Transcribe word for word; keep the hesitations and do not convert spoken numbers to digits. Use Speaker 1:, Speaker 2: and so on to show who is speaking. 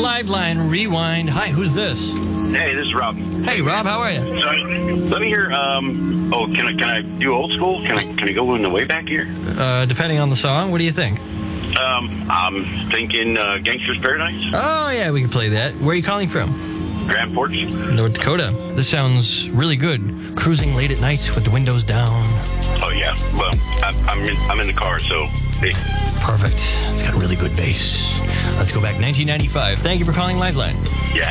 Speaker 1: Liveline Rewind. Hi, who's this?
Speaker 2: Hey, this is Rob.
Speaker 1: Hey, Rob, how are you?
Speaker 2: So, let me hear. Um, oh, can I can I do old school? Can I can I go in the way back here?
Speaker 1: Uh, depending on the song, what do you think?
Speaker 2: Um, I'm thinking uh, Gangster's Paradise.
Speaker 1: Oh, yeah, we can play that. Where are you calling from?
Speaker 2: Grand Porch.
Speaker 1: North Dakota. This sounds really good. Cruising late at night with the windows down.
Speaker 2: Oh yeah. Well, I, I'm in, I'm in the car, so. Hey.
Speaker 1: Perfect. It's got really good bass. Let's go back nineteen ninety-five. Thank you for calling Liveline.
Speaker 2: Yeah.